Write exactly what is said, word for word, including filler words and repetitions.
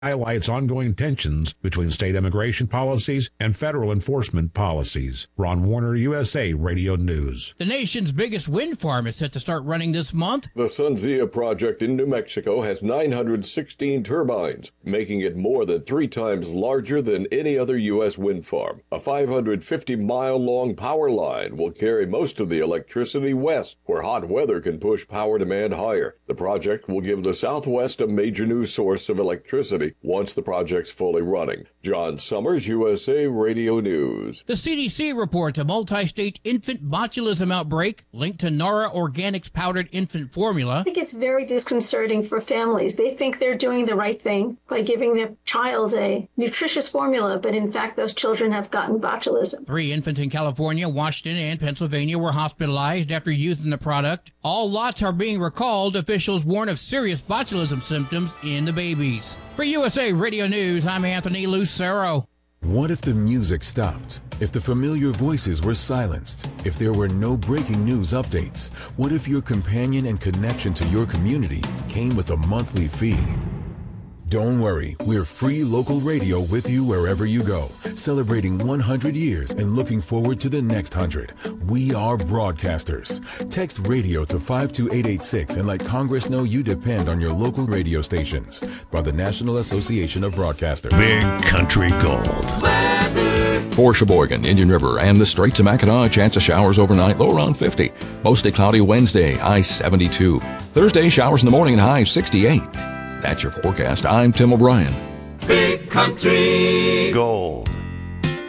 highlights ongoing tensions between state immigration policies and federal enforcement policies. Ron Warner, U S A Radio News. The nation's biggest wind farm is set to start running this month. The SunZia project in New Mexico has nine hundred sixteen turbines, making it more than three times larger than any other U S wind farm. A five hundred fifty mile long power line will carry most of the electricity west, where hot weather can push power demand higher. The project will give the Southwest a major new source of electricity once the project's fully running. John Summers, U S A Radio News. The C D C reports a multi-state infant botulism outbreak linked to Nara Organics powdered infant formula. I think it's very disconcerting for families. They think they're doing the right thing by giving their child a nutritious formula, but in fact those children have gotten botulism. Three infants in California, Washington, and Pennsylvania were hospitalized after using the product. All lots are being recalled. Officials warn of serious botulism symptoms in the babies. For U S A Radio News, I'm Anthony Lucero. What if the music stopped? If the familiar voices were silenced? If there were no breaking news updates? What if your companion and connection to your community came with a monthly fee? Don't worry, we're free local radio with you wherever you go, celebrating one hundred years and looking forward to the next one hundred. We are broadcasters. Text radio to five two eight eight six and let Congress know you depend on your local radio stations. By the National Association of Broadcasters. Big Country Gold. Weather. For Sheboygan, Indian River, and the Straits of Mackinac, chance of showers overnight, low around fifty. Mostly cloudy Wednesday, high seventy-two. Thursday, showers in the morning and high sixty-eight. That's your forecast. I'm Tim O'Brien. Big Country Gold.